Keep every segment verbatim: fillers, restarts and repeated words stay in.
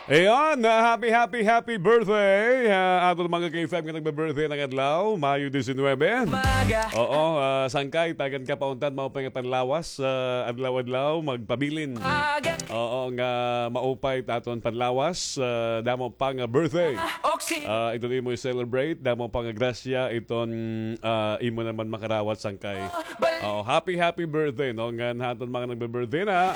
Ayan, uh, happy, happy, happy birthday. Uh, ato mga K five nga nagbe-birthday ng adlaw, Mayo nineteen. Oo, uh, sangkay, tagan ka pauntan, maupay nga panlawas. Uh, adlaw-adlaw, magpabilin. Oo, nga maupay taton panlawas. Uh, damo pa nga birthday. Uh, ito imo i-celebrate. Damo pa nga grasya. Iton uh, imo naman makarawat sangkay. Oo, happy, happy birthday. No? Nga naton mga nagbe-birthday na.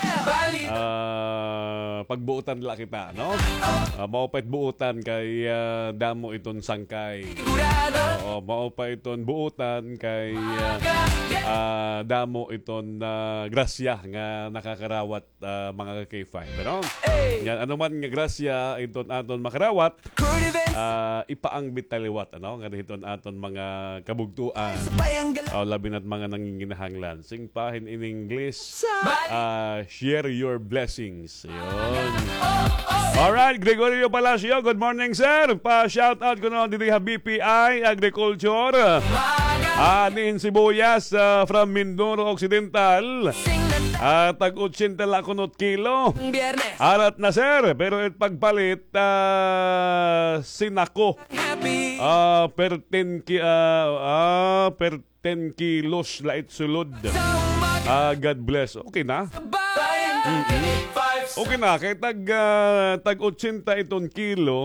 Uh, pagbuutan la kita, no? Uh, maupay buutan kay uh, damo iton sangkay. Oo, maupay iton buutan kay uh, uh, damo iton uh, grasya nga nakakarawat uh, mga K five. Pero yan, ano man nga grasya iton aton makarawat, uh, ipaang bitaliwat, ano? Nga iton aton mga kabugtuan. Oh, labi na't mga nanginginahanglan. Sing pa in English, uh, share your blessings. Yun. Alright, Gregorio Palacio, good morning sir. Pa-shout out ko na dito sa B P I Agriculture. Anin sibuyas uh, from Mindoro Occidental. Uh, tag-eighty la kunot kilo. Arat na sir, pero it pagpalit uh, sinako. Uh, per ten ki uh, uh, per ten kilos lait sulod. Uh, God bless. Okay na? Mm-hmm. Okay na, kay tag, uh, tag eighty iton kilo.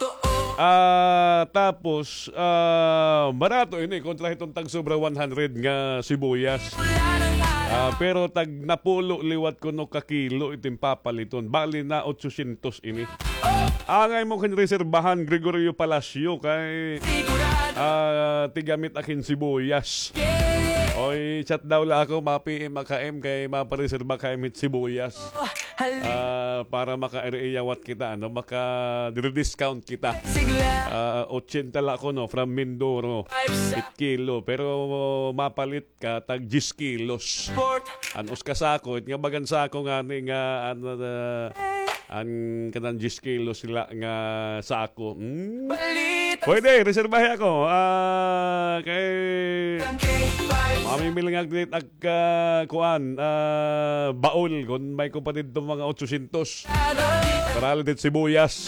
Uh, tapos, uh, barato ini kontra itong tag sobra one hundred nga sibuyas. Uh, pero tag napulo liwat ko no kakilo itim papaliton. Bali na eight hundred ini. Angay mo kan reserbahan Gregorio Palacio kay uh, tigamit akin sibuyas. Oy, chat daw la ako, mapi maka-M kay mapareserba kay mit sibuyas. Uh, para maka-iyawat kita, ano, maka-discount kita. Uh, eighty la ako, no, from Mindoro. eight kilo. Pero mapalit ka, tag ten kilos. Anos ka sako, nga bagan sako nga ni nga, ano, uh, ang kanang ten kilos sila nga sako. Hmm? Pwede, reserbahe ako. Uh, kay... Mamimili nga aglit ag uh, kuan, uh, baul. Kung may kupatid itong mga eight hundred. Para din sibuyas.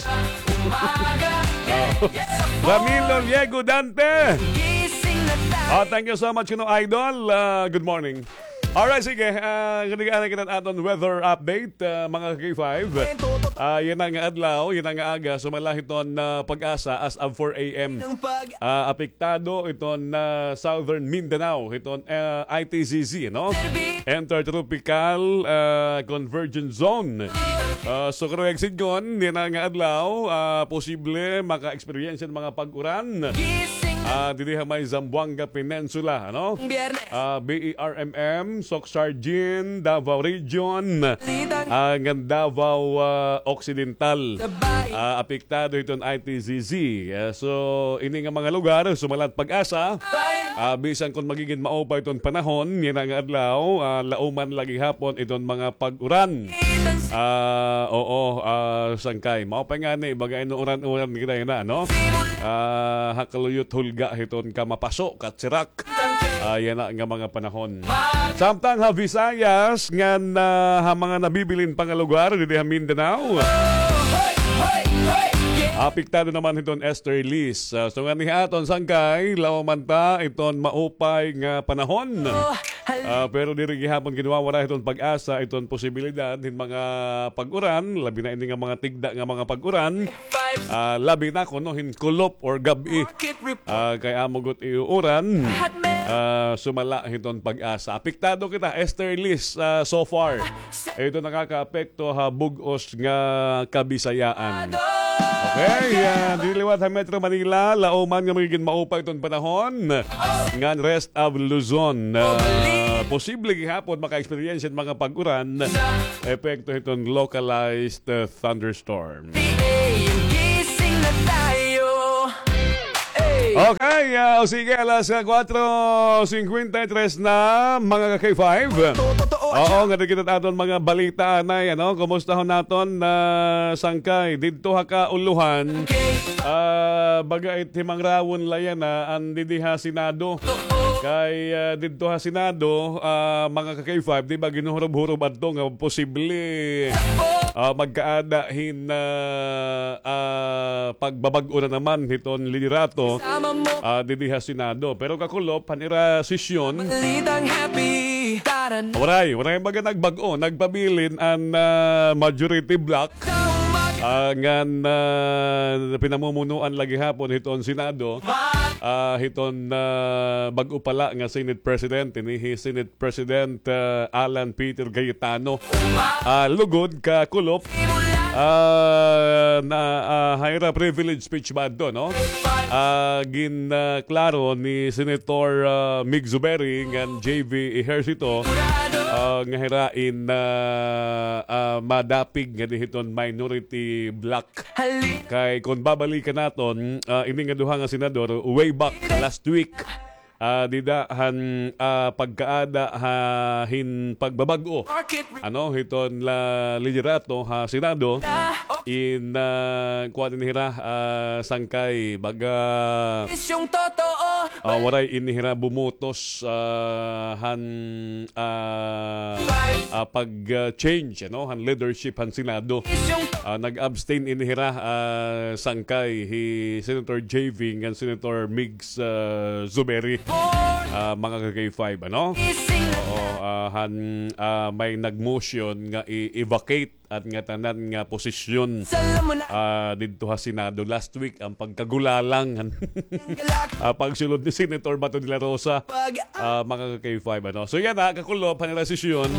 uh, Ramilo Diego Dante. Oh, thank you so much, you know, idol. Uh, good morning. Alright, sige. Uh, Ganigaanan kita aton weather update, uh, mga K five. Uh, yan ang adlaw, yan ang aga. Sumalahit iton na uh, pag-asa as of four a.m. Uh, apektado iton na uh, Southern Mindanao. Iton uh, I T Z Z, no? Intertropical uh, Convergence Zone. Uh, so, kung exit kon, yan ang adlaw, uh, posible maka-experience ng mga pag-uran. Uh, dito may Zamboanga Peninsula, ano? Uh, B E R M M, Soc-Sargin, Davao Region, uh, ng Davao uh, Occidental. Uh, apektado itong I T Z Z. Uh, so, ini nga mga lugar, sumalat pag-asa. Uh, bisan kung magiging maupay itong panahon, yan ang adlaw, uh, lauman lagi hapon itong mga pag-uran. Uh, oo, uh, sangkay. Maupay nga ni, bagay no uran-uran kita yun na, no? Uh, hakaluyot hulga hiton ka mapaso katsirak. Uh, yan na nga mga panahon. Samtang ha Visayas nga na ha mga nabibilin pang lugar dito ha Mindanao. Apektado naman iton easterlies. Uh, so nga ni aton sangkay lawamanta iton maupay nga panahon. Uh, pero diri gihapon ginuwawala iton pag-asa iton posibilidad hin mga pag-uran, labi na ini nga mga tigda nga mga pag-uran. Uh, labi na kuno hin kulop or gabi. Uh, kay amogot iuuran. Uh, sumala hiton pag-asa. Apektado kita easterlies uh, so far. Ito nakaka-apekto ha bugos nga Kabisayaan. Okay, uh, diliwat sa Metro Manila, lauman nga magiging maupay itong panahon. Ngan rest of Luzon. Uh, posible gihapon maka-experience mga pag-uran. Epekto itong localized uh, thunderstorm. Okay, uh, sige, alas four fifty-three na mga K five. Oo, nga kita naton mga balita na ano, kumusta ho naton na uh, sangkay didto ha ka uluhan. Uh, baga it himang rawon layan na ang didiha Senado. Kay uh, dito ha Senado, uh, mga ka-K five, di ba ginuhurob-hurob adto nga posible uh, magkaadahin na uh, uh, pagbabag-o na naman hiton liderato uh, dito ha Senado. Pero kakulop, panira sesyon, waray, waray baga nagbag-o, nagpabilin ang uh, majority block. Uh, ngan uh, pinamumunuan lagi hapon hiton Senado, uh, hiton uh, bago pala nga Senate President ini Senate President uh, Alan Peter Cayetano, uh, lugod ka kulop uh, na uh, higher privilege speech ba do, no? Uh, gin uh, klaro ni Senator uh, Mig Zuberi ngan J V Ejercito uh, nga hirain na uh, uh, madapig nga dihiton minority block. Kay kung babalikan naton, uh, ini nga duha nga senador way back last week, uh, didahan uh, pagkaada ha hin pagbabag-o ano hiton la liderato ha Senado in uh, kuan inihira uh, sangkay baga uh, waray inihira bumutos uh, han uh, uh, pag uh, change ano han leadership han Senado, uh, nag-abstain inihira uh, sangkay hi Senator J V and Senator Migs uh, Zuberi, uh, mga ka-K five ano. Oo, uh, han uh, may nag-motion nga i-evacate at nga tanan nga posisyon uh, dito ha Senado last week ang pagkagulalang uh, pagsulod ni Senator Bato de la Rosa, uh, mga ka-K five ano. So yan ha, kakulo panila sesyon,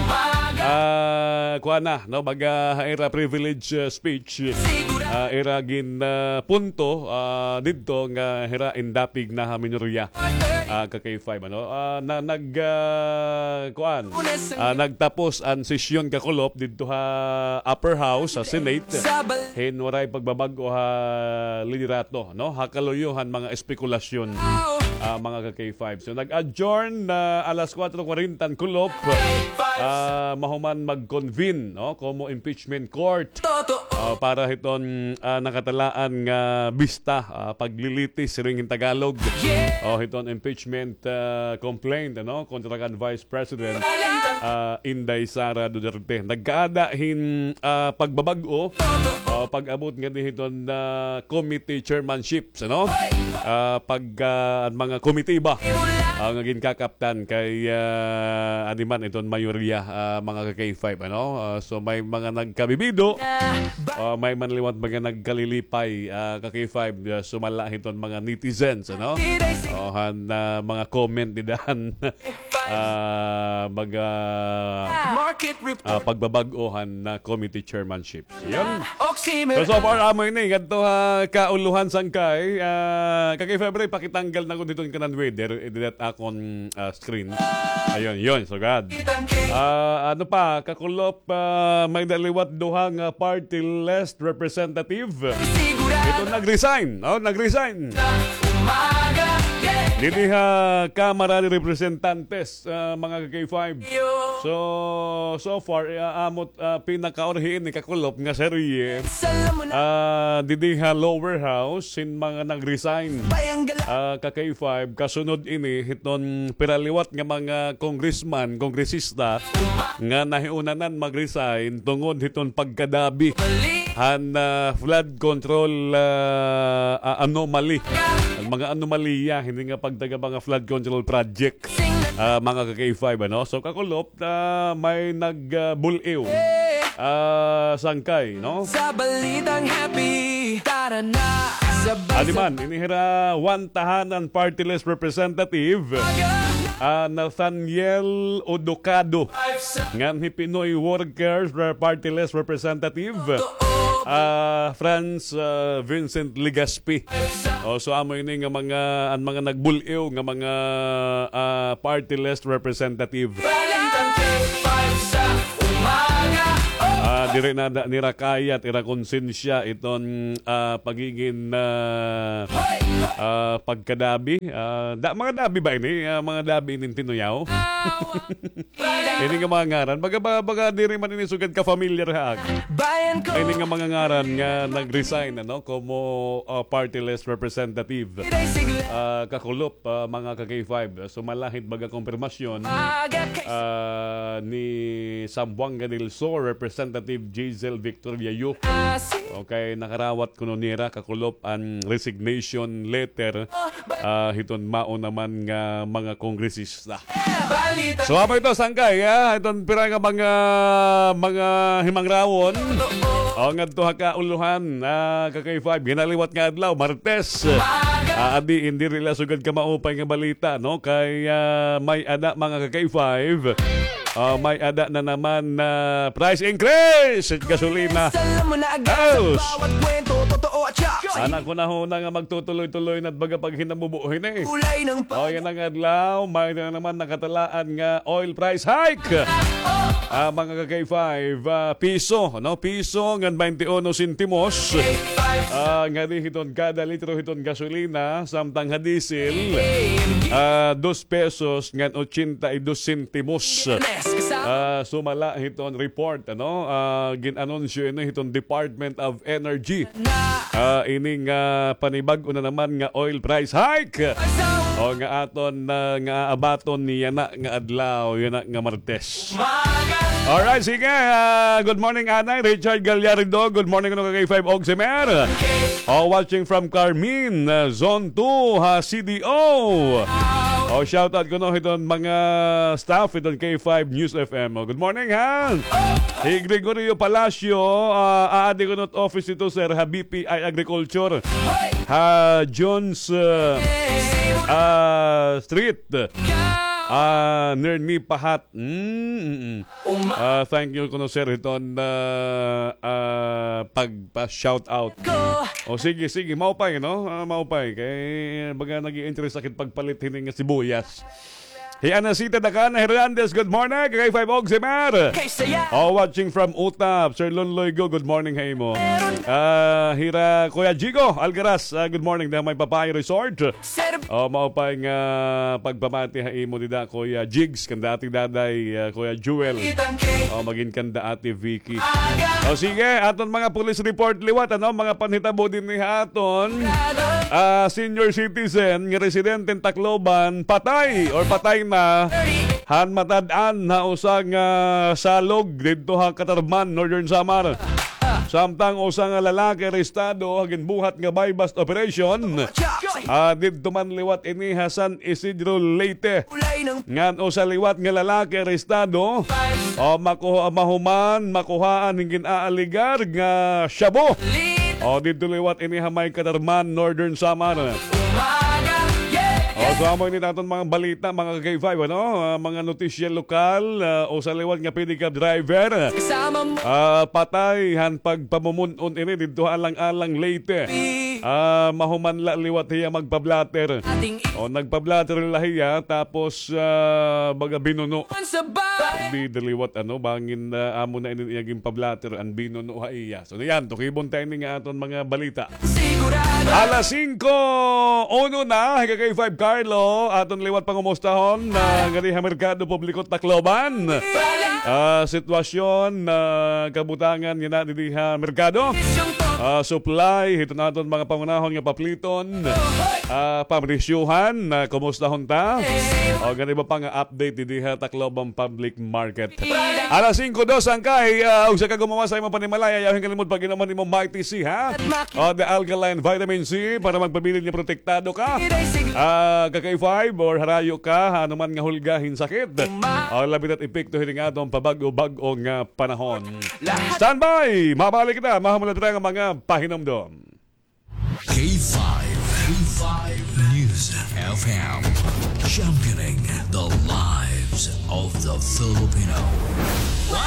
uh, kuha na no, baga era privilege uh, speech, uh, era gin uh, punto uh, dito nga hira indapig na minorya, uh, ka-K five ano, uh, na nag uh, kuan uh, nagtapos ang sesyon kakulop dito ha upper house sa Senate, hin waray pagbabago ha liderato no, hakaluyuhan mga espekulasyon, uh, mga ka-K five. So nag-adjourn na uh, alas four forty kulop, uh, mahuman mag-convene no como impeachment court, uh, para hiton uh, nakatalaan nga bista uh, paglilitis ring in Tagalog, o uh, hiton impeachment uh, complaint ano kontra kan Vice President uh, Inday Sara Duterte. Nagkaada hin uh, pagbabag-o, uh, pag-abot nga hiton na uh, committee chairmanships ano, uh, pag uh, mga committee ba ang uh, naging kakaptan kay uh, animan iton mayorya, uh, mga ka-K five ano. Uh, so may mga nagkabibido, uh, may manliwat mga nagkalilipay, uh, ka-K five, uh, sumala hiton mga netizens ano, uh, han, uh, mga comment didahan uh, mga uh, pagbabag-ohan na committee chairmanship. Yan. So, so far amoy ni ganto ha kauluhan sangkay, uh, ka-K five pakitanggal na ko dito kanan weather edit akon uh, screen. Ayun, yun. So God. Uh, ano pa, kakulop, uh, may daliwat duhang uh, party list representative. Ito nag-resign. Oh, nag-resign. Dito ha Kamara ni Representantes, uh, mga ka-K five. So, so far, uh, amot uh, pinakaorhiin ni kakulop nga serye. Uh, dito ha lower house, sin mga nag-resign. Uh, ka-K five, kasunod ini, hiton piraliwat nga mga congressman, kongresista, nga nahiunanan mag-resign tungod hiton pagkadabi han uh, flood control uh, uh, anomaly. Ang mga anomaliya, hindi nga pagdaga mga flood control project, uh, mga ka-K five ano. So kakulop na uh, may nag-buliw uh, uh, sangkay no. Sa balitang happy, tara na. Adiman, inihira one tahanan party list representative, uh, Nathaniel Odocado, ngan hi Pinoy Workers Party List Representative, uh, Franz uh, Vincent Legaspi. Oh, so amo ini nga mga ang mga nagbuliw nga mga uh, party list representative. Uh, Uh, dire na da, nirakayat, ira konsensya itong uh, pagiging uh, uh, pagkadabi. Uh, da, mga dabi ba ini? Uh, mga dabi ini tinuyaw? Ini nga mga ngaran. Baga, baga, baga dire man ini sugad ka familiar ha. Ini nga mga ngaran nga nag-resign ano, como uh, party list representative. Uh, kakulop uh, mga ka K five. So malahit baga konfirmasyon uh, ni Sambuanga del Sur Representative Giselle Victoria Yu. Okay, nakarawat kuno nira kakulop ang resignation letter uh, hiton mao naman nga mga kongresista. So apa ito sangkay ha? Iton pira nga mga mga himangrawon. O ngadto ka uluhan uh, ka K five ginaliwat nga adlaw Martes. Uh, adi hindi rila sugad ka maupay nga balita no kay uh, may ada mga ka K five. Uh, may ada na naman na uh, price increase at gasolina. House. Anak ko na ho na nga magtutuloy-tuloy na baga pag hinamubuhin eh. O yan ang adlaw, may na naman nakatalaan nga oil price hike. Uh, mga ka K five, uh, piso, no? Piso nga twenty-one centimos. Uh, nga di hiton kada litro hiton gasolina, samtang ha diesel, uh, dos pesos nga eighty-two centimos. Uh, sumala hiton report ano uh, ginanunsyo ino hiton Department of Energy uh, ining uh, panibag-o na naman nga oil price hike o nga aton uh, nga abaton ni yana nga adlaw yana nga Martes. Alright, sige. Uh, good morning, Anay. Richard Gallardo. Good morning, ano ka K five Ogsemer. Oh, watching from Carmin, uh, Zone two, ha, C D O. Oh, shout out ko no iton mga staff iton K five News F M. Oh, good morning, ha. Hey, Gregorio Palacio, uh, aadi ko not office ito, sir, ha, B P I Agriculture. Ha, Jones uh, uh, Street. Ah, uh, Nerni Pahat. Mm, mm, mm. Uh, thank you kuno sir iton uh, uh, pagpa-shout out. O sige, sige, maupay no? Uh, maupay kay baga nag-i-interest sakit pagpalit hining sibuyas. Hey, Anasita Dacan Hernandez, good morning. K five Ogsemer. Oh, watching from Utap. Sir Lonloy Go, good morning, hey mo. Uh, Hira, Kuya Jigo Algaras, uh, good morning. Dahil may Papaya Resort. Oh, maupay nga uh, pagpamati ha mo dida, Kuya Jigs, kanda ati daday, uh, Kuya Jewel. Oh, maging kanda ati Vicky. Oh, sige, aton mga police report liwat, ano, mga panhitabo din ni aton. Uh, senior citizen, nga residente ng Tacloban, patay or patay na han matad-an na usang uh, salog dito ha Katarman, Northern Samar. Samtang usang lalaki arestado hagin buhat nga bypass operation. Uh, dito man liwat ini Hasan Isidro Leyte. Ngan usa liwat nga lalaki arestado. O makuha mahuman, makuhaan hingin aaligar nga syabo. O dito liwat ini hamay Katarman, Northern Samar. O so amoy ni naton mga balita mga K five ano, uh, mga notisya lokal uh, o sa liwat nga pedicab driver. Uh, patay han pagpamumunon ini didto alang-alang Leyte. Uh, mahumanla liwat hiya magpablatter. O nagpablatter lahiya tapos uh, baga binuno. Di daliwat ano bangin uh, amo na ini iyaging pablatter an binuno ha iya. So yan tukibon tayo ni nga aton mga balita. Alas singko uno na K five Carlo aton liwat pangumustahon na uh, ngariha merkado publiko Tacloban. Uh, sitwasyon na uh, kabutangan nga na diha merkado. Uh, supply, ito na ito mga pangunahon nga papliton, uh, pamrisyuhan, uh, kumustahon ta? O ganun ba pa nga update di diha Tacloban Public Market. Alas singko dos ang kay, uh, og sa kagumawa sa imong panimalaya, ayaw kalimut pag inaman imong Mighty C, ha? O the alkaline vitamin C, para magpabilin niya protektado ka. Uh, kakay five or harayo ka, anuman nga hulgahin sakit. O labit at epekto hiling atong pabago-bago nga panahon. Standby! Mabalik na, mahamulat rin ang mga pahinamdom. K five, K five News F M, championing the lives of the Filipino. Wow!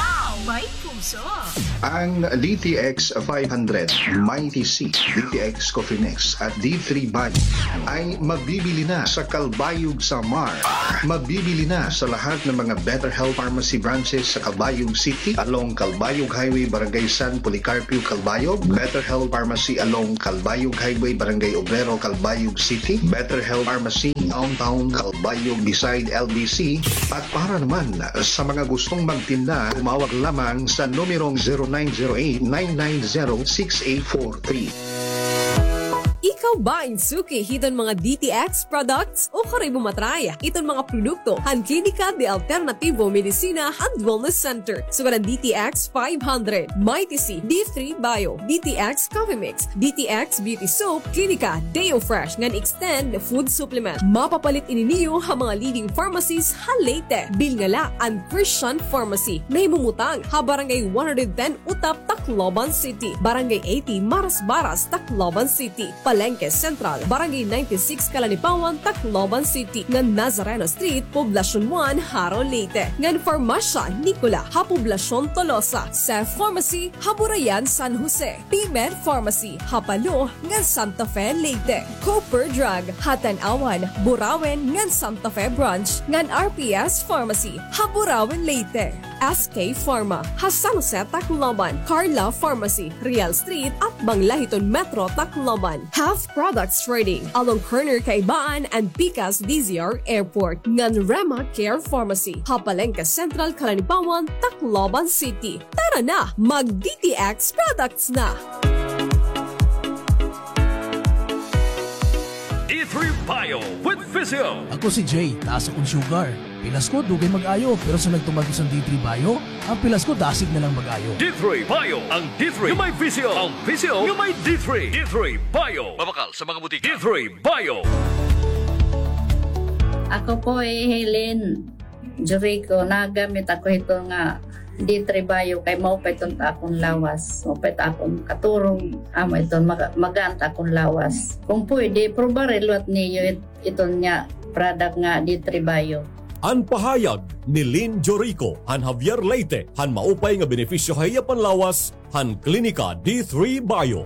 may puso. Ang D T X five hundred, Mighty C, D T X Coffee Mix at D three Bio ay mabibili na sa Calbayog Samar. Mabibili na sa lahat ng mga Better Health Pharmacy branches sa Calbayog City along Calbayog Highway, Barangay San Policarpio, Calbayog. Better Health Pharmacy along Calbayog Highway, Barangay Obrero, Calbayog City. Better Health Pharmacy downtown Calbayog beside L B C. At para naman sa mga gustong magtinda, tumawag lamang sa numerong zero nine zero eight nine nine zero six eight four three. Ikaw ba insuki hiton mga D T X products o karay bumatraya iton mga produkto han Klinika de Alternativo Medicina and Wellness Center. Sugan D T X five hundred, Mighty C, D three Bio, D T X Coffee Mix, D T X Beauty Soap, Klinika Deo Fresh ngan extend food supplement. Mapapalit ininiyo ang mga leading pharmacies ha Leyte, Bilngala and Christian Pharmacy. Nahimumutang ha Barangay one ten Utap, Tacloban City, Barangay eighty Maras Baras, Tacloban City, Palengke Central, Barangay ninety-six Kalanipawan, Tacloban City, ngan Nazareno Street, Poblacion one, Haro, Leyte, ngan Farmasya Nicola, ha Poblacion Tolosa, Sef Pharmacy, Haburayan, San Jose, P-Med Pharmacy, Hapalo, ngan Santa Fe, Leyte, Cooper Drug, Hatanawan, Burawen, ngan Santa Fe Branch, ngan R P S Pharmacy, Haburawen, Leyte, S K Pharma, ha San Jose, Tacloban, Carla Pharmacy, Real Street, at Banglahiton Metro, Tacloban, Health Products Trading, along Kerner Kaibaan and Picas D Z R Airport, ngan Rema Care Pharmacy, Hapalengke Central, Kalanipawan, Tacloban City. Tara na, mag-D T X products na! D three Bio with Physio. Ako si Jay, taas akong sugar. Pilas ko, dugay mag-ayo. Pero sa nagtumagos ang D three Bio, ang pilas ko dasig na lang mag-ayo. D three Bio. Ang D three yung may Physio. Ang Physio yung may D three. D three Bio. Mabakal sa mga butika. D three Bio. Ako po ay Helen Jericho. Nagamit ako ito nga D three Bio kay maupay itong akong lawas. Maupay akong katurong amo ito mag maganta akong lawas. Kung pwede, probarelot niyo ito niya product nga D three Bio. Ang pahayag ni Lynn Jorico han Javier Leyte han maupay nga benepisyo haya panlawas han Klinika D three Bio.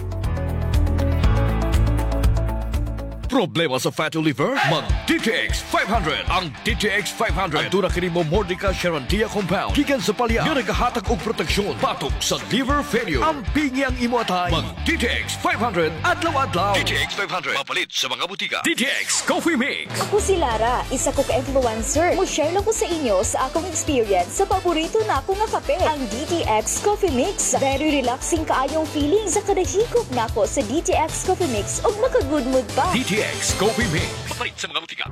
Problema sa fatty liver? Mag D T X five hundred. Ang D T X five hundred. Ang tuna kini mo Mordica Charantia compound. Gikan sa palya. Nga nagahatag og proteksyon. Batok sa liver failure. Ang pingi ang imo atay. Mag D T X five hundred. Adlaw-adlaw. D T X five hundred. Mapalit sa mga butika. D T X Coffee Mix. Ako si Lara. Isa ko ka-influencer. Mo-share lang ko sa inyo sa akong experience sa paborito na ako nga kape. Ang D T X Coffee Mix. Very relaxing kaayong feeling sa kada higop na ako sa D T X Coffee Mix ug maka-good mood pa. D T X Coffee Mix. Mapalit sa mga butika.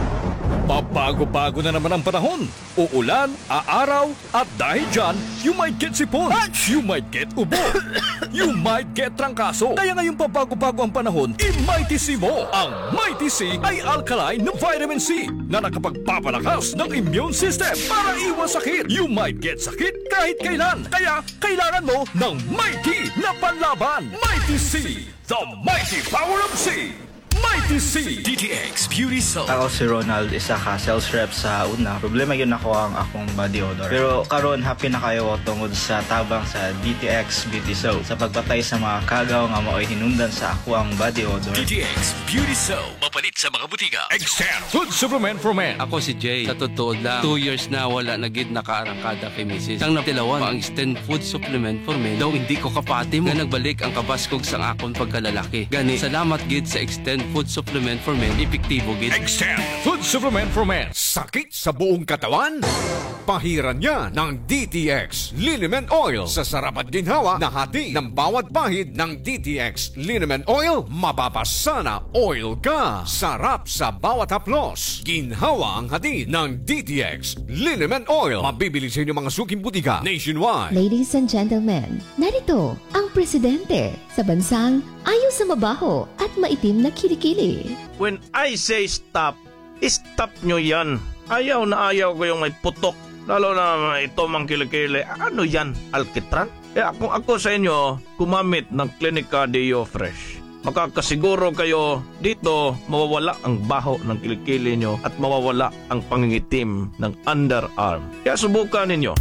Pabago-bago na naman ang panahon. Uulan, aaraw, at dahil dyan, you might get sipon, you might get ubo, you might get trangkaso. Kaya ngayong pabago-bago ang panahon, i-Mighty C mo. Ang Mighty C ay alkaline na vitamin C na nakapagpapalakas ng immune system para iwas sakit. You might get sakit kahit kailan. Kaya kailangan mo ng Mighty na panlaban. Mighty C, the mighty power of C. Mighty C. D T X Beauty Soap. Ako si Ronald, isa ka sales rep sa una. Problema yun ako ang akong body odor. Pero karon happy na kayo tungod sa tabang sa D T X Beauty Soap. Sa pagpatay sa mga kagaw nga mao'y hinundan sa ako ang body odor. D T X Beauty Soap. Mapalit sa mga butika. Extend Food Supplement for Men. Ako si Jay. Sa totoo lang, two years na wala na gid nakaarangkada kay Missus Sang natilawan, ang Extend Food Supplement for Men. Daw hindi ko kapati mo. Nga nagbalik ang kabaskog sang akong pagkalalaki. Gani, salamat gid sa Extend Food Supplement for Men. Epektibo gid. Extend Food Supplement for Men. Sakit sa buong katawan? Pahiran niya ng D T X Liniment Oil sa sarap at ginhawa na hati ng bawat pahid ng D T X Liniment Oil. Mapapasana oil ka. Sarap sa bawat haplos. Ginhawa ang hati ng D T X Liniment Oil. Mabibili sa inyo mga suking butika nationwide. Ladies and gentlemen, narito ang presidente sa bansang ayaw sa mabaho at maitim na kilikili. When I say stop, stop nyo yan. Ayaw na ayaw ko yung may putok. Lalo na ito mang kilikili. Ano yan? Alkitran? Eh, kung ako sa inyo, kumamit ng Klinika Deo Fresh. Makakasiguro kayo dito mawawala ang baho ng kilikili nyo at mawawala ang pangingitim ng underarm. Kaya subukan ninyo.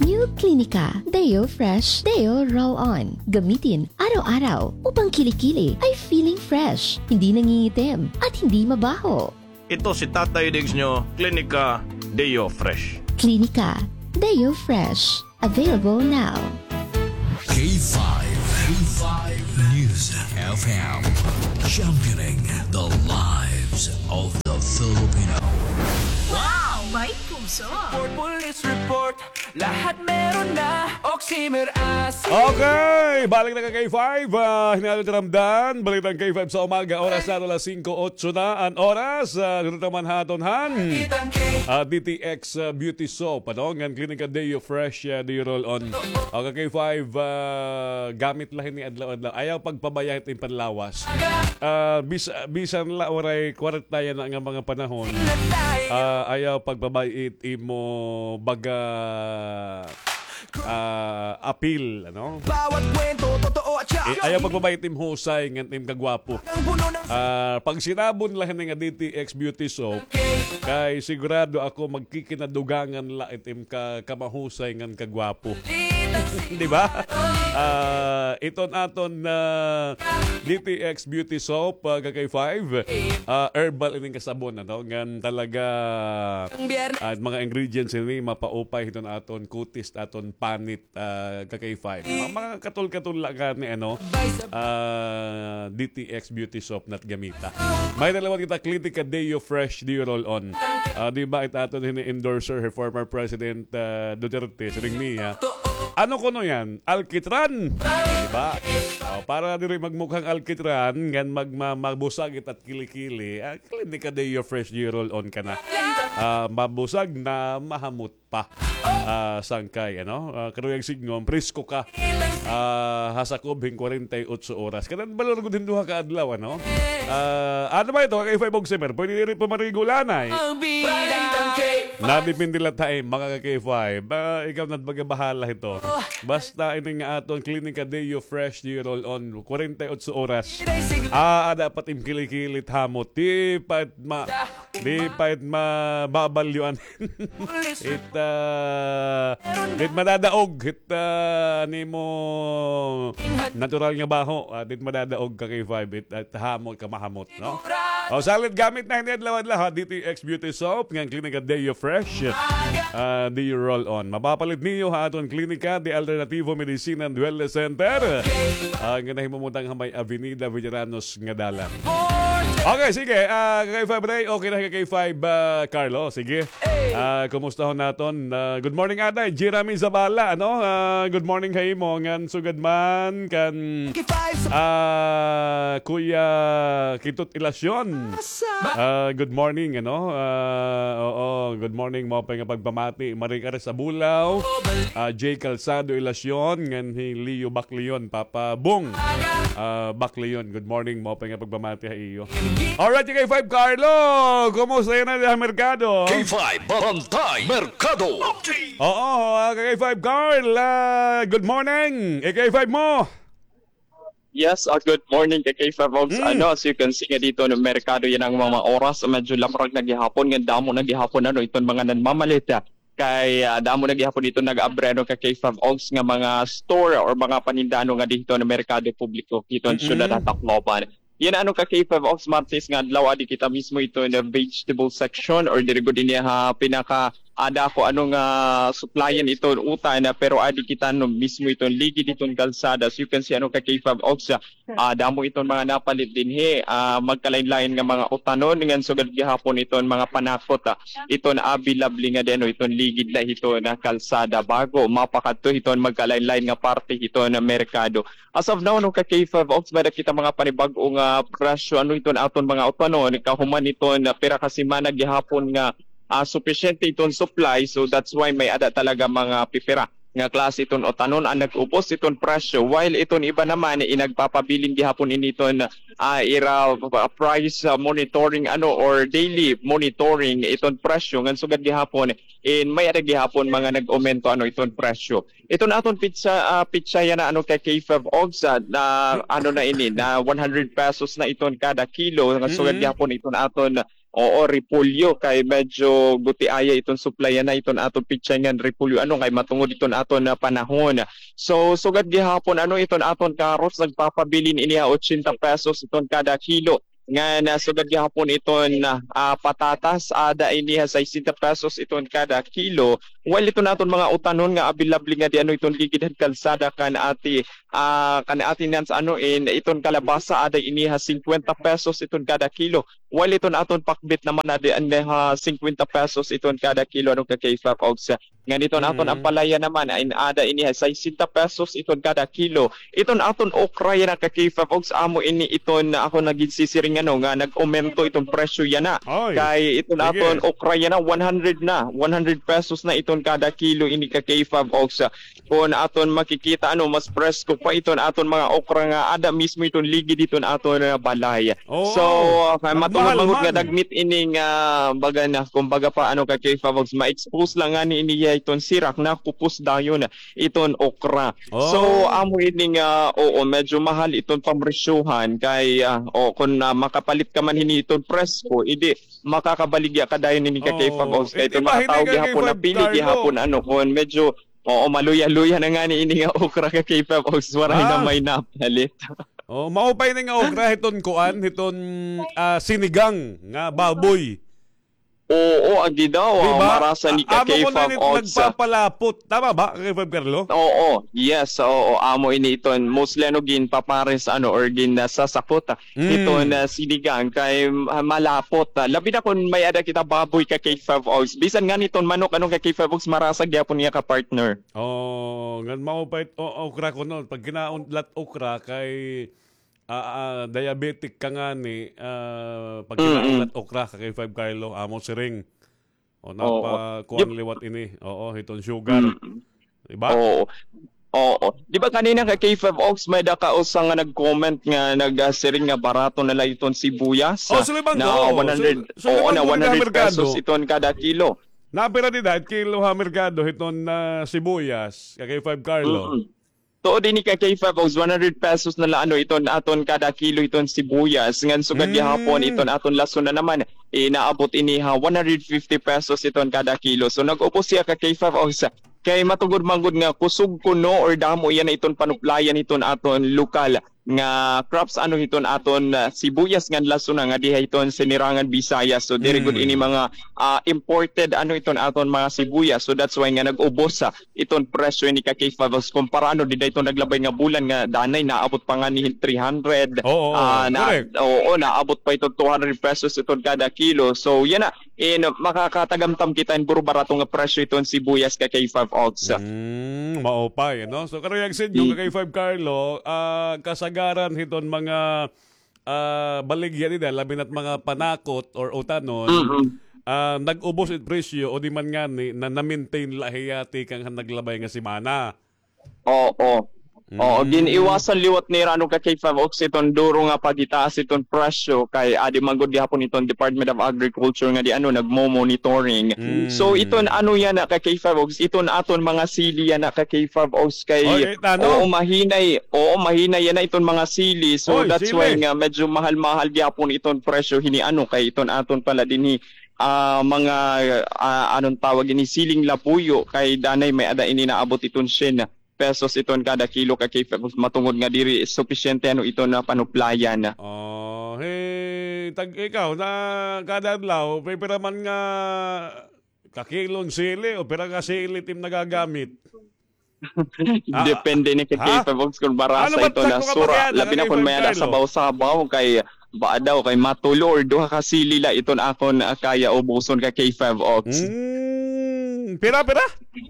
New Clinica Deo Fresh Deo Roll-On. Gamitin araw-araw upang kilikili ay feeling fresh, hindi nangingitim at hindi mabaho. Ito si Tatay Diggs nyo, Clinica Deo Fresh. Clinica Deo Fresh. Available now. K five. K five News F M. Championing the lives of the Filipino. Wow! May puso! Report, police report. Lahat meron na. Oximer acid. Okay, balik na ka K five. Uh, Hinalo Ramdan, balik ng K five sa umaga. Oras na alas singko otso na ang oras. Uh, dito naman hatonhan. Uh, D T X uh, Beauty Soap. Ano? Ngan Clinica Deo Fresh uh, Deo Roll-On. Okay, K five. Uh, gamit lahin ni Adlaw-Adlaw. Ayaw pagpabayahit yung panlawas. Uh, bis, bisan la oray kwartayan na nga mga panahon. Uh, ayaw pagpabayit imo baga uh, appeal, ano? Bawat kwento, totoo at Eh, ayaw pagbabayit im husay ng tim kagwapo. Uh, pag sinabon lang nga D T X Beauty Soap, kay sigurado ako magkikinadugangan la itim ka kamahusay ng kagwapo. Di ba? Uh, iton aton na uh, D T X Beauty Soap uh, K five uh, herbal ining kasabon ano ngan talaga uh, mga ingredients ini mapaupay iton aton kutis aton panit uh, K five mga katul-katul lang ni ano uh, D T X Beauty Soap nat gamita. May dalawang kita Clinica Deo Fresh Deo Roll-On. Uh, di ba ito aton hini-endorser her former President uh, Duterte sining niya. Ano ko no yan? Alkitran. Diba? O, para diri magmukhang alkitran, ngan magmabusag at kilikili, ah, Clinica Deo Fresh Deo Roll-On ka na. Uh, mabusag na mahamot pa. Uh, sangkay, ano? Uh, karuyang signom, presko ka. Uh, hasakob hing forty-eight oras. Kanan balor ko din duha ka adlaw, ano? Uh, ano ba ito? K five Oximer, pwede rin pumarigulanay. Nabipindila tayo, mga K five. Uh, ikaw na't bahala ito. Basta ito nga aton Clinica Deo Fresh Deo Roll-On forty-eight oras. Ah, dapat imkili-kilit hamot. Di pa't ma di pa't mababalyuan. It uh, dit madadaog it uh, ni mo natural nga baho. Uh, dit madadaog ka K five it at hamot ka mahamot, no? O salad gamit na hindi adlaw-adlaw D T X Beauty Soap ng Clinica Deo Fresh uh, Deo Roll-On. Mapapalit niyo ha aton Clinica de Alternativo Medicina and Wellness Center. Ang uh, nahimumutang may Avenida Veteranos nga dalan. Okay, sige. Uh, K five Ray, okay na kay K five uh, Carlo. Sige. Uh, kumusta ho naton? Uh, good morning aday. Jeremy Zabala, ano? Uh, good morning kay mo. Ngan sugad man kan uh, Kuya Kitut Ilasyon. Uh, good morning, ano? Uh, oo, good morning mo pa nga pagpamati. Marikar sa Bulaw. Uh, J. Calzado Ilasyon. Ngan hi Leo Bacleon. Papa Bong. Uh, Bacleon. Good morning mo pa nga pagpamati ha iyo. Alright, K five Carlo. Kumusta yun na merkado? K five Barangay Mercado. Oo, uh, K five Carl. Uh, good morning. E K five mo. Yes, uh, good morning kay K five Ogs. Mm. Ano, as you can see nga dito no merkado yan ang mga oras. Medyo lamrag naghihapon. Nga damo naghihapon ano. Itong mga nanmamalita. Kay uh, damo naghihapon dito nag-abreno kay K five Ogs nga mga store or mga panindano nga dito no merkado publiko. Dito ang syudad at Tacloban. Yan ano ka K five Ogs Martes nga adlaw adi kita mismo ito in the vegetable section or diri gud niya ha pinaka ada ko anong uh, supplyan ito utay na pero adi kita no mismo ito ligi ditong kalsada. So you can see ano ka K five Ogs uh, damo itong mga napalit din he uh, magkalain-lain nga mga utanon ngan sugad gihapon iton mga panakot uh, iton available nga deno iton ligid na ito na kalsada bago mapakadto iton magkalain-lain nga parte ito na merkado. As of now no ka K five Ogs ba kita mga panibag-o nga presyo ano iton aton mga utanon kahuman iton uh, pera kasi man gihapon nga Uh, sufficient itong supply, so that's why may ada talaga mga pipera nga klase iton o tanon ang nag-upos iton presyo while iton iba naman inagpapabiling gihapon initon uh, ira uh, price uh, monitoring ano or daily monitoring iton presyo ngan sugad gihapon in may ada gihapon mga nag-aumento ano iton presyo iton aton pizza uh, pizza yan na ano kay K five Ogs uh, na ano na ini na one hundred pesos na iton kada kilo ngan sugad gihapon iton aton Oo, repulyo kay medyo guti aya iton supplyan na iton aton pitsayngan repulyo ano kay matungod iton aton na panahon. So sugad gihapon ano iton aton karos nagpapabilin iniha eighty pesos iton kada kilo. Nga na sugad gihapon iton uh, patatas ada iniha sixty pesos iton kada kilo. Well ito naton mga utanon nga available nga di ano iton gigidhan kalsada kan ati uh, kan ati nan sa ano in iton kalabasa ada iniha fifty pesos iton kada kilo. Well iton aton pakbit naman ada iniha fifty pesos iton kada kilo ano ka K five Ogs. Nga niton aton ang palaya naman ay ada iniha sixty pesos iton kada kilo. Iton aton okra yan ka K five Ogs amo ini iton na ako naginsisiring ano nga nag-aumento itong presyo yan na. Oy, kay iton aton okra yan na one hundred na one hundred pesos na iton kada kilo ini ka K five Ogs. Kung aton makikita ano mas presko pa iton aton mga okra nga ada mismo iton ligi diton aton uh, balay. Oh, so kay matungod nga dagmit ining uh, baga na kumbaga pa ano ka K five Ogs ma-expose lang nga ni ini iton sirak na kupos dayon iton okra. Oh. So amo ining uh, oo medyo mahal iton pamresyuhan kay uh, o kung uh, makapalit ka man hini iton presko idi makakabaligya ka dayon ni ka K five Ogs kay iton mga tao gihapon na pili gihapon ano kun medyo oo maluya-luya na nga ni ini nga okra ka K five Ogs waray ah. na may napalit. Oh, maupay na nga okra hiton kuan hiton uh, sinigang nga baboy. Oo, agi daw. Diba? Marasa ni ka K five Ogs. Nagpapalapot. Tama ba, K five Carlo? Oo, yes. Oo, amo ini iton. Mostly ano gin papares ano or gin uh, sasakot. Mm. Iton uh, sinigang kay uh, malapot. Uh, labi na kung may ada kita baboy ka K five Ogs. Bisan nga niton manok anong ka K five Ogs marasa gyapon niya ka partner. Oh, ngan maupay o okra ko noon. Pag kinaunlat okra kay Uh, uh, diabetic ka nga ni uh, pag kinaulat mm-hmm. okra ka K five Carlo amo siring o napa kuan yep. liwat ini oo hiton sugar mm-hmm. diba oo oo di ba kanina ka K five Ogs may daka usang nga nag-comment nga nagsiring nga barato na lang iton sibuyas oh, Sulibang, na one hundred so, oo na one hundred pesos iton kada kilo napira di dahil kilo ha merkado hiton na uh, sibuyas ka K five Carlo mm-hmm. To din ni ka K five Ogs one hundred pesos na lang ano iton aton kada kilo iton sibuyas ngan sugad mm. gihapon iton aton lason na naman inaabot ini ha one hundred fifty pesos iton kada kilo. So nag-upo siya ka K five Ogs kay matugod manggod nga kusog kuno or damo yan iton panuplayan iton aton lokal nga crops ano hiton aton uh, sibuyas ngan lason nga diha iton sinirangan Visayas. So diri gud mm. ini mga uh, imported ano iton aton mga sibuyas. So that's why nga nag-ubos sa uh, iton presyo ni ka K five Ogs kumpara ano di iton naglabay nga bulan nga danay naabot pa nga ni three hundred. Oo, uh, na oo naabot pa iton two hundred pesos iton kada kilo. So yan na in makakatagamtam kita in puro barato nga presyo iton sibuyas ka K five Ogs. Mm, maopay no. So karayag sin yung ka K five Carlo uh, kasagaran hiton mga uh, baligya nila labi na't mga panakot or utanon mm-hmm. uh, nag-ubos it presyo o di man nga ni na na-maintain lahiyati kang naglabay nga simana. Oo. Oh, oh. Mm. Oo, giniiwasan liwat ni Rano ka K five Ogs iton duro nga pagitaas iton presyo kay adi manggod gihapon iton Department of Agriculture nga di ano nagmo-monitoring. Mm. So iton ano yan na ka K five Ogs iton aton mga sili yan na ka K five Ogs kay Oy, oo mahinay oo mahinay yan na iton mga sili. So Oy, that's sili. Why nga medyo mahal-mahal gihapon iton presyo hini ano kay iton aton pala dinhi uh, mga uh, anong tawag ini siling lapuyo kay danay may ada ini naabot iton shen pesos iton kada kilo ka K five Ogs matungod nga diri sufficiente ano ito na panuplayan. Oh, hey, tag ikaw na kada adlaw may pera man nga kakilong sili o pera nga sili tim nagagamit. Depende ni ka K five Ogs kung barasa ano ito na sura labi na kung may ada sabaw-sabaw kay ba daw kay matulo or duha ka sili la iton akon kaya ubuson ka K five Ogs. Mm, pera pera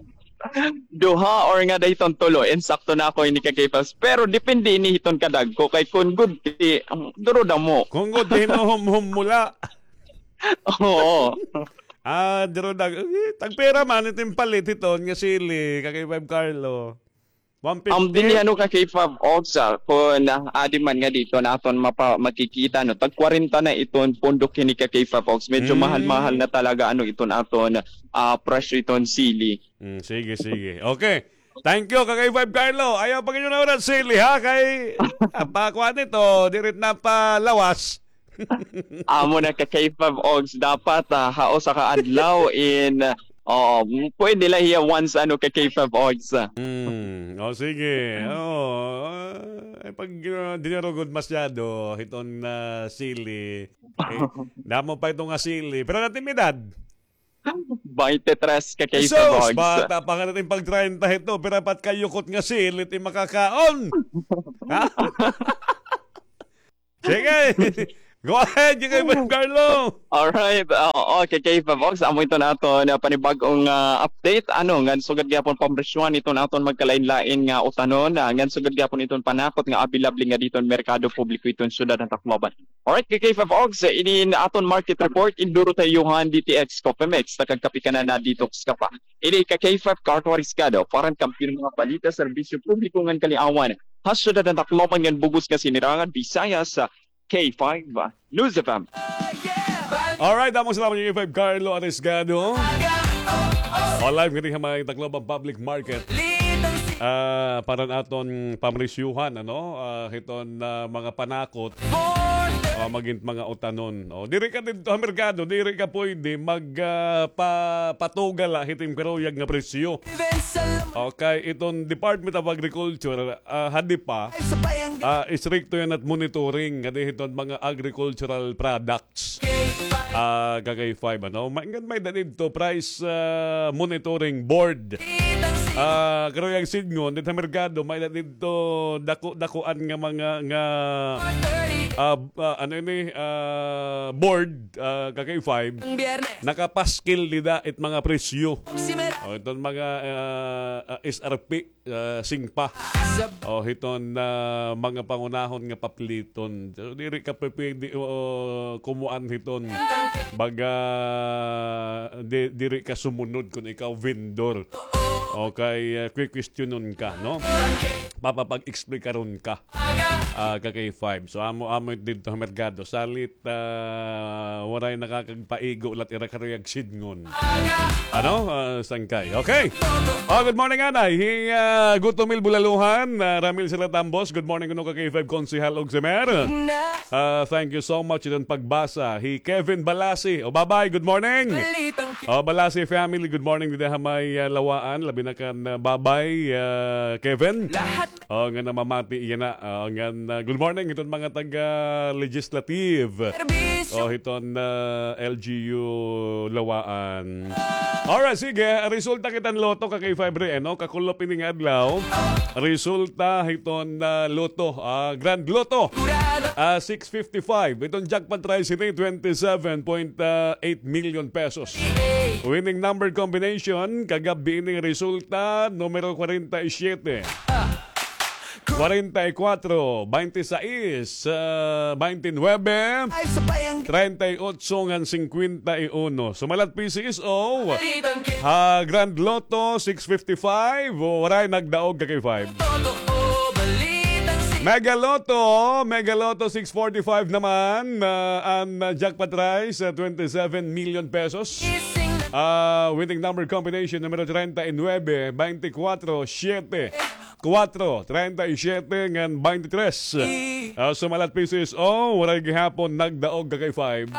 duha or nga dayton tulo insakto na ako ini ka K five Ogs pero depende ini hiton kadag ko kay kun good ti um, duro da mo kun good hum hum mula oo ah duro dag eh, tagpera man itim palit hiton nga sili ka K five Carlo one fifty ang um, dinihano ka K five Ogs kung uh, adi man nga dito na aton mapa, makikita no tag forty na iton pundok kini ka K five Ogs medyo mm. mahal-mahal na talaga ano iton aton uh, presyo iton sili. Mm, sige sige okay thank you ka K five Carlo ayaw pag inyo na urat sili ha kay pakuan ito dirit na pa lawas. Amo na ka K five Ogs dapat uh, hao sa kaadlaw in uh, oh, pwede lang hiya once ano ka K five Ogs. Mm, o sige. Oh, uh, pag uh, dinarugod masyado hiton na uh, sili. Eh, damo pa itong asili. Pero natimidad. twenty-three ka K five Sos, Ogs. bata pa ka natin pag thirty ito. Pero pat kayukot nga sili ti makakaon. Ha? Sige. Go ahead, you kay Carlo. Alright, uh, okay, K five Ogs, amo ito na ito na panibagong uh, update. Ano, ngan sugad gyapon pampresyon ito na aton magkalain-lain nga utanon. Uh, ngan sugad gyapon iton panakot nga available nga dito merkado publiko iton syudad ng Tacloban. Alright, K five Ogs, ini aton market report induro tayo Johan D T X Copemex nakagkapi ka na na dito ka pa. Ini ka K five Cartoriskado, parang kampiyon mga balita serbisyo publiko ngan kaliawan. Has syudad ng Tacloban ngan bugos nga sinirangan Visayas sa K five News F M. Alright, damo salamat yung K five Carlo Arisgado. O live nga rin hamay Tacloban Public Market. Uh, para naton pamresyuhan, ano? Uh, hiton na uh, mga panakot. Uh, maging mga utanon. O, diri ka dito sa merkado, diri ka pwede mag uh, pa, patugala hitim karuyag nga presyo. Okay, itong Department of Agriculture, uh, hadi pa, uh, istrikto yan at monitoring nga hiton mga agricultural products. Uh, K five, ano? May, may danid to price uh, monitoring board. Ah, uh, karuyag sidngon dito sa merkado may dito dako dakuan nga mga nga uh, uh, ano ini uh, board uh, K five nakapaskil nida it mga presyo. Oh, iton mga uh, uh, S R P uh, singpa. Oh, hiton na uh, mga pangunahon nga papliton. So, diri ka pwede uh, kumuan hiton baga di, diri ka sumunod kung ikaw vendor. Okay, uh, quick questionon ka, no? Papapag-explain karon ka. Uh, K five. So amo amo dito sa merkado salit uh, waray nakakagpaigo lat ira karuyag sidngon. Ano? Uh, sangkay. Okay. Oh, good morning anay. Hi uh, Gutomil Bulaluhan, uh, Ramil Silatambos. Good morning kuno ka K five Konsehal Ogsemer. Uh, thank you so much itong pagbasa. Hi Kevin Balasi. Oh, bye-bye. Good morning. Oh, Balasi family. Good morning dito hamay uh, lawaan labi na kan uh, bye-bye uh, Kevin. Oh, nga na mamati iyan na. Oh, nga uh, good morning iton mga taga legislative. Oh, iton uh, L G U lawaan. Alright, sige. Resulta kitan loto ka K five re, no? Kakulop ini nga adlaw. Resulta iton uh, loto, uh, Grand Loto. Uh, six fifty-five. Itong jackpot prize ini twenty-seven point eight million pesos. Winning number combination kagabi ini resulta numero forty-seven. forty-four, twenty-six, uh, twenty-nine, thirty-eight, ngan fifty-one. Sumalat P C S O, uh, Grand Lotto, six fifty-five, o waray nagdaog ka K five. Mega Lotto, Mega Lotto six forty-five naman, uh, ang uh, jackpot prize, uh, twenty-seven million pesos. Uh, winning number combination numero thirty-nine, twenty-four, seven. four, thirty-seven, ngan twenty-three. Uh, sumalat P C S O, waray gihapon nagdaog ka K five.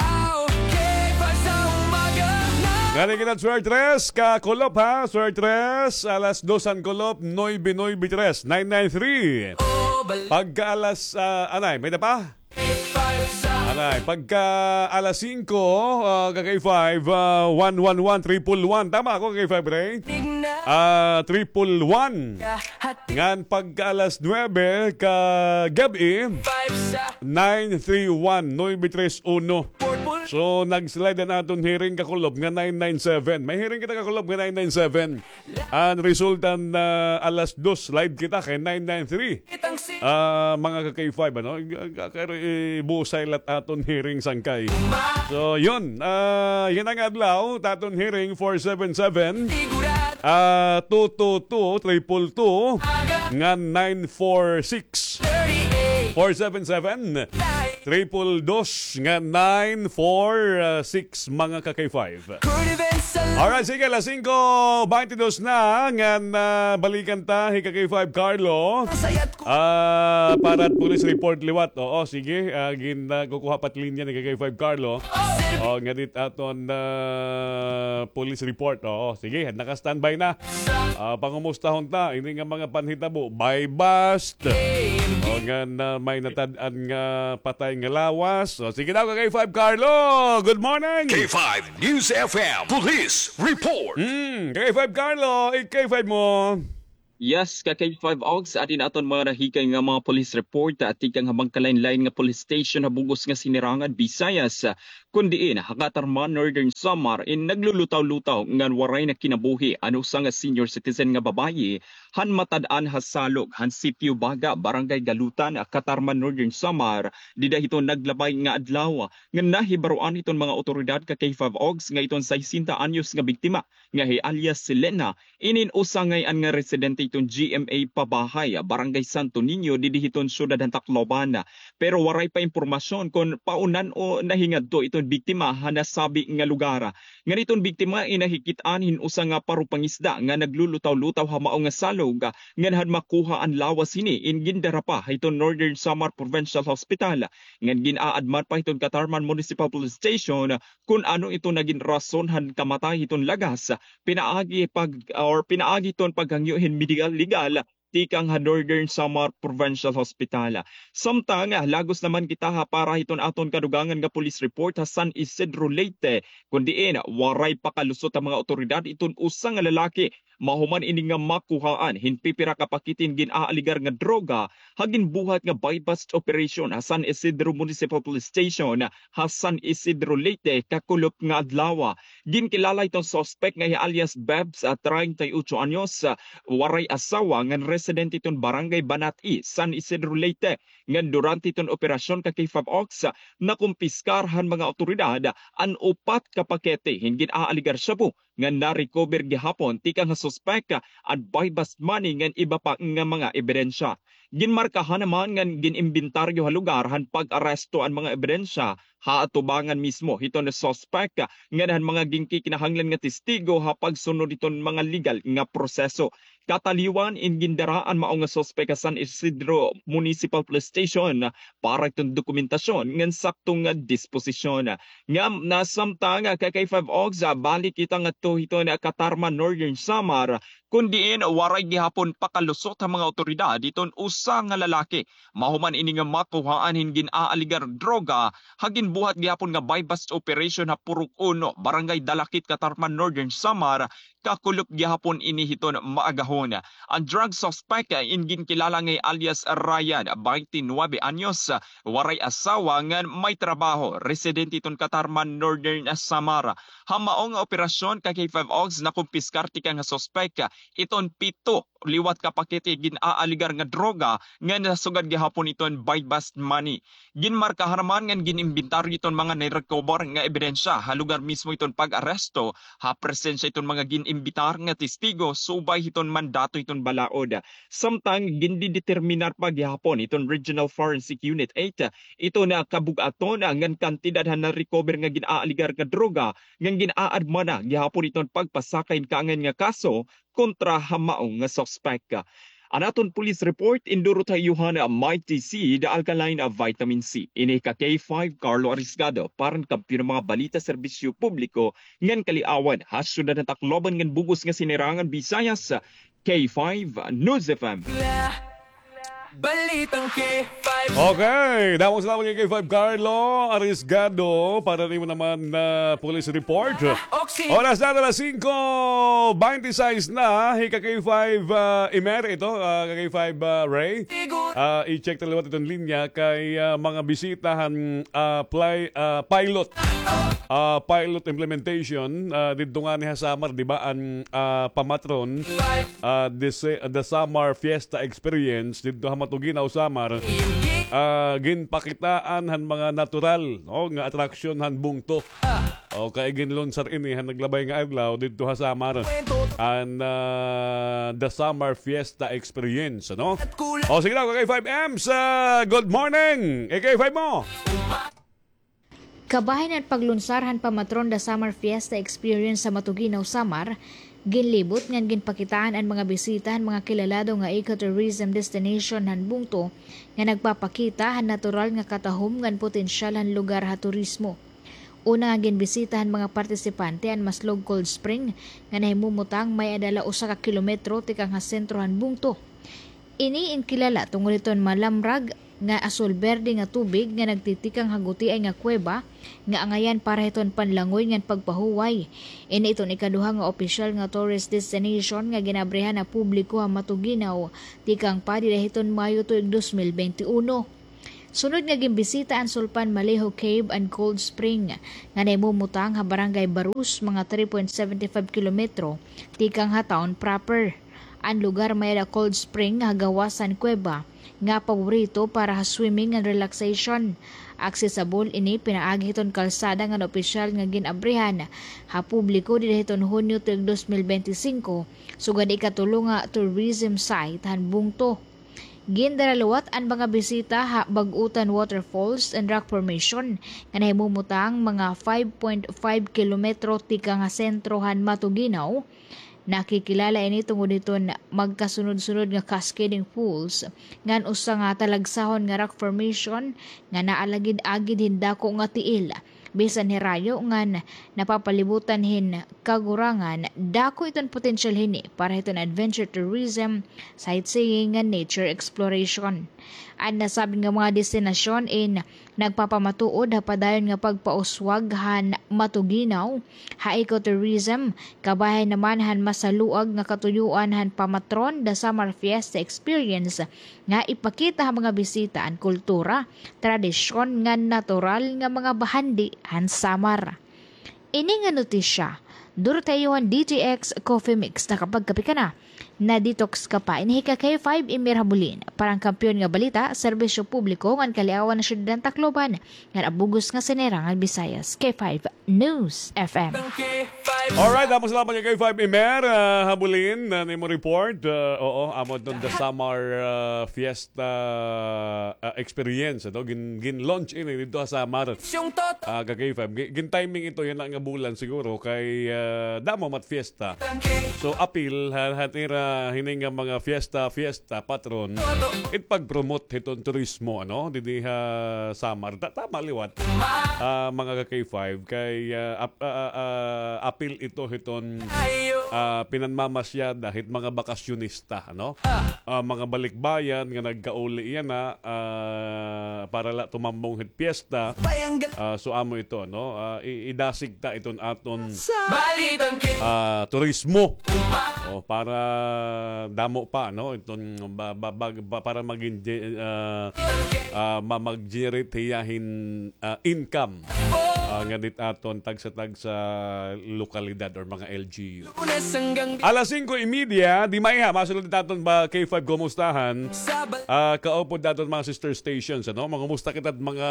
Galing kita Swer tres, ka kulop ha, Swer tres, alas dos ang kulop, nine nine tres, nine nine three. Pagka alas, uh, anay, may na pa? Anay, pagka alas cinco, uh, ka K five, uh, one one one, triple one. Tama ako K five, Ray? Uh, triple one. Ngan pagka alas nueve, ka gabi, nine three one, nine three one. So, nag-slide na natin hearing kakulob nga nine nine seven. May hearing kita kakulob nga nine nine seven. Ang resultan na uh, alas dos, slide kita kay nine nine three. Uh, mga ka K five, ano? Kaya ibusay lat aton hearing sangkay. So, yun. Uh, yan ang adlaw. Taton hearing four seven seven. Uh, two two two, triple two. Nga nine four six. four seven seven. triple dos nga nine four six mga ka K five. Alright, sige, alas singko twenty-two na nga na balikan ta hika K five Carlo. Ah, para at police report liwat. Oo, sige, uh, gin uh, kukuha pat linya ni K five Carlo. Oh, nga dit aton uh, police report. Oo, sige, naka-standby na. Uh, pangumustahon ta, ini nga mga panhitabo, by bust. O nga na may natadaan nga patay nga lawas. O sige daw ka K five Carlo. Good morning. K five News F M Police Report. Mm, K five Carlo, eh, K five mo. Yes, ka K five Ogs, atin aton mga nahikay nga mga police report at ikang habang kalain-lain nga police station habugos nga sinirangan Visayas. Kundiin, Hakatarman, Northern Samar, in naglulutaw-lutaw nga waray na kinabuhi ano sa nga senior citizen nga babayi, han matadaan hasalog, han sitio baga, barangay Galutan, Katarman, Northern Samar, dida ito naglabay nga adlaw, nga nahibaruan iton mga otoridad ka K five Ogs, nga iton sixty anyos nga biktima, nga hi alias Selena, inin usangayan nga residente iton G M A Pabahay, barangay Santo Niño, didi iton syudad han Tacloban, pero waray pa impormasyon kung paunan o nahingad to iton biktima hanasabi nga lugar. Nganiton biktima inahikitaan hinusa nga parupangisda nga naglulutaw-lutaw hamao nga salog nganhan makuha ang lawas hini in gindara pa iton Northern Samar Provincial Hospital. Ngan ginaadman pa iton Katarman Municipal Police Station kung ano ito naging rason han kamatay iton lagas. Pinaagi pag or pinaagi iton paghangyohin medical legal tikang ha Northern Samar Provincial Hospital. Samtang lagos naman kita ha para iton aton kadugangan nga police report ha San Isidro Leyte. Kundiin waray pakalusot ang mga otoridad iton usa nga lalaki mahuman ini nga makuhaan hinpipira kapakitin ginaaligar nga droga hagin buhat nga bypass operation ha San Isidro Municipal Police Station ha San Isidro Leyte kakulop nga adlaw. Ginkilala itong suspect nga alias Babs at thirty-eight anyos waray asawa nga resident iton barangay Banati, San Isidro Leyte. Ngan durante iton operasyon ka K five Ogs na kumpiskarhan mga otoridad an upat ka pakete hingin aaligar shabu nga na-recover gihapon tikang nga suspect at bypass money ngan iba pa nga mga ebidensya. Ginmarkahan naman ngan ginimbentaryo ha lugar han pag-aresto ang mga ebidensya ha atubangan mismo hiton na suspect ngan mga gingki kinahanglan nga testigo ha pagsunod iton mga legal nga proseso. Kataliwan in gindaraan mao nga suspect sa San Isidro Municipal Police Station para itong dokumentasyon ngan saktong nga disposisyon. Ngam nasamtang ka K five Ogs balik kita nga to ito na Katarman Northern Samar kundiin waray gihapon pakalusot ang mga otoridad iton usa nga lalaki mahuman ini nga makuhaan hingin aaligar droga hagin buhat gihapon nga bypass operation ha Purok Uno barangay Dalakit Katarman Northern Samar kakulop gihapon ini hiton maagahon. Ang drug suspect ingin kilala ngay alias Ryan twenty-nine anyos waray asawa nga may trabaho resident iton Katarman Northern Samar. Hamaong operasyon ka K five Ogs na kumpiskarte ka nga suspect iton pito liwat ka pakete ginaaligar nga droga nga nasugad gihapon iton bypass money. Ginmarkahan naman nga ginimbentaryo iton mga nirecover nga ebidensya ha lugar mismo iton pag-aresto ha presensya iton mga ginimbitar nga testigo subay iton mandato iton balaod. Samtang gindideterminar pa gihapon iton Regional Forensic Unit eight ito na kabugaton ngan kantidad ha na-recover nga ginaaligar nga droga nga ginaadman na gihapon iton pagpasakayin kaangan nga kaso kontra hamaong nga suspect. Anaton police report induro tayuhan na Mighty C da alkaline of vitamin C. Ini ka K five Carlo Arisgado parang kampiyon ng mga balita serbisyo publiko ngan kaliawan hasyo na Tacloban ngan bugos nga sinirangan Visayas. K five News F M. Balitang K five. Okay, damos naman yung K five Carlo Arisgado para rin mo naman na uh, police report. Oras na alas singko twenty-six na, hika K five uh, Imer ito, uh, K five uh, Ray. Uh, i-check talaga itong linya kay uh, mga bisitahan uh, play, uh, pilot. Uh, pilot implementation uh, dito nga ni Hasamar, di ba, ang uh, pamatron uh, this, uh, the Samar Fiesta Experience dito matuginaw Samar uh, ginpakitaan han mga natural no nga attraction han bungto O kay ginlonsar ini han naglabay nga adlaw dito ha Samar. And uh, the Summer Fiesta Experience, ano? O sige daw, K five M's, uh, good morning! K five mo! Kabahin at paglunsarhan pamatron the Summer Fiesta Experience sa Matuginaw, Samar, ginlibot ngan ginpakitaan ang mga bisitahan mga kilalado nga ecotourism destination han bungto nga nagpapakita han natural nga katahom ngan potensyal han lugar ha turismo. Una nga ginbisitahan mga partisipante ang Maslog Cold Spring nga nahimumutang may adala usa ka kilometro tikang ha sentrohan bungto. Ini inkilala tungod iton malamrag nga asul-berde nga tubig nga nagtitikang haguti ay nga kuweba nga angayan para iton panlangoy ngan pagpahuway. Ini iton ikaduha nga opisyal nga tourist destination nga ginabrehan na publiko ha Matuginaw tikang pa didahiton Mayo tuig twenty twenty-one. Sunod nga gimbisita ang Sulpan Malejo Cave and Cold Spring nga naimumutang ha Barangay Barus mga three point seven five kilometro tikang ha town proper. Ang lugar may da cold spring nga gawasan kuweba nga paborito para ha swimming and relaxation. Accessible ini pinaagi hiton kalsada nga opisyal nga ginabrehan ha publiko didahiton Hunyo tuig twenty twenty-five sugad ikatulo nga tourism site han bungto. Gindaralawat ang mga bisita ha Bagutan Waterfalls and Rock Formation nga nahimumutang mga five point five kilometro tikang nga sentrohan Matuginaw. Nakikilala ini tungod iton magkasunod-sunod nga cascading pools ngan usa nga talagsahon nga rock formation nga naalagid-agid hindako nga tiil. Bisan hirayo ngan napapalibutan hin kagurangan dako iton potential hini para iton adventure tourism, sightseeing and nature exploration. At nasabi nga mga destinasyon in nagpapamatuod hapadayon nga pagpauswag han Matuginaw ha ecotourism kabahay naman han masaluag nga katuyuan han pamatron the Summer Fiesta Experience nga ipakita ha mga bisita ang kultura, tradisyon nga natural nga mga bahandi han Samar. Ini nga notisya, duro tayo ang D T X Coffee Mix na kapag kapi ka na, na detox ka pa. Inihika K five Emir Habulin, parang kampiyon nga balita, serbisyo publiko ngan kaliawan na syudad ng Tacloban, nga abugos nga sinerangan Visayas. K five News F M. Alright, tapos salamat kay K five Emir uh, Habulin na uh, nimo report. Uh, oo, amo doon the Summer uh, Fiesta uh, Experience. Ito, gin, gin launch ini dito sa Samar. Uh, kay K five. Gin timing ito, yan lang nga bulan siguro kay uh, damo mat fiesta. So appeal hatira hininga mga fiesta fiesta patron it pag-promote hiton turismo ano didi ha Samar. Tama liwat uh, mga K five kay uh, ap, uh, uh, appeal ito hiton uh, pinanmamasya dahil mga bakasyonista ano uh, mga balikbayan nga nagkauli yan na uh, para la tumambong hit fiesta uh, so amo ito no uh, idasig ta iton aton uh, turismo o para damo pa no itong ba, ba, ba, ba, para maging uh, uh, mag-generate hiyahin uh, income uh, nga dit aton tag sa tag sa lokalidad or mga L G U. Alas singko media di maiha masulod daton ba K five kumustahan uh, kaupod daton mga sister stations ano mangumusta kita mga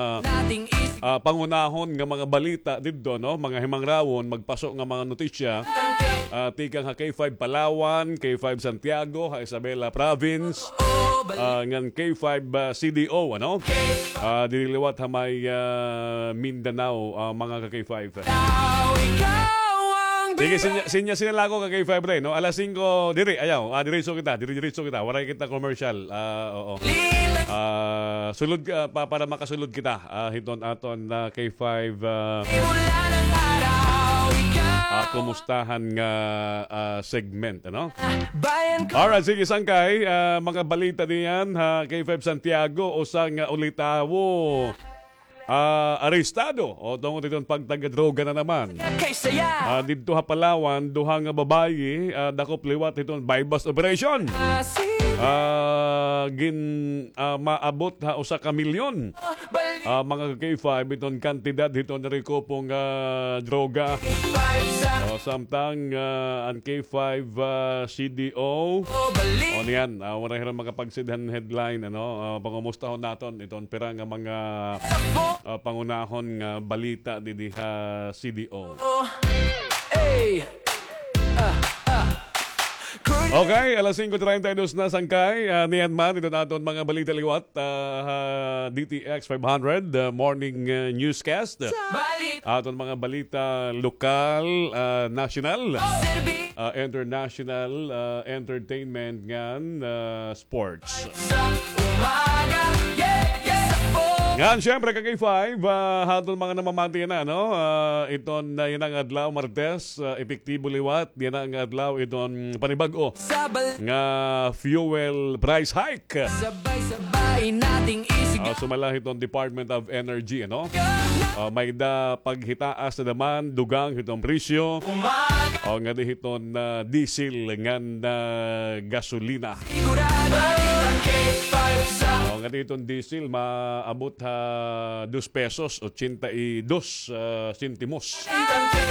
uh, pangunahon nga mga balita didto no mga himangrawon magpasok nga mga notisya uh, tikang ha K five Palawan, K five Santiago, ha Isabela Province, uh, ngan K five uh, C D O, ano? Uh, diniliwat ha may uh, Mindanao, uh, mga ka K five. Sige, sinya, sinya sinalago ka K five rin, no? Alas singko, diri, ayaw, uh, diretso kita, diri, diretso kita, waray kita commercial, uh, oo. Uh, sulod, uh, pa, para makasulod kita, uh, hiton aton na uh, K five, uh, Uh, kumustahan nga uh, segment, ano? Alright, sige, sangkay. Uh, mga balita diyan, ha, K five Santiago, o sang uh, ulitawo, uh, arestado. O tungkol itong pagtagadroga na naman. Uh, dito ha Palawan, duha nga babayi, uh, dakop liwat itong bypass operation. uh, gin uh, maabot ha usa ka milyon uh, mga K five iton kantidad iton riko pong uh, droga. Uh, samtang uh, ang K five uh, C D O o niyan uh, wala hirang makapagsidhan headline ano uh, pangumustahon naton iton pira nga mga uh, pangunahon nga balita di uh, C D O. Okay, alas singko treinta y dos na sangkay. Uh, niyan man, ito natin mga balita liwat. Uh, uh, D T X five hundred, uh, morning uh, newscast. Aton mga balita lokal, uh, national, uh, international, uh, entertainment, ngan, uh, sports. Yan, syempre, ka K five, uh, hatol mga namamati na, no? Uh, iton na uh, yan ang adlaw, Martes, uh, epektibo liwat, yan ang adlaw, iton panibago nga fuel price hike. Sabay-sabay nating isig. Uh, sumala itong Department of Energy, ano? Uh, may da paghitaas na naman, dugang itong presyo. O uh, nga di itong uh, diesel, nga na gasolina. O nga di itong diesel, maabot ha dos pesos, eighty-two uh, centimos.